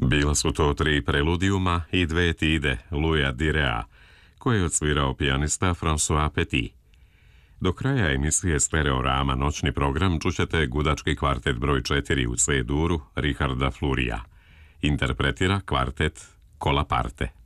Bila su to 3 preludijuma i 2 etide Louisa Direa, koje je odsvirao pijanista François Petit. Do kraja emisije Stereorama noćni program čućete gudački kvartet broj 4 u C-duru Richarda Flurija. Interpretira kvartet Colaparte.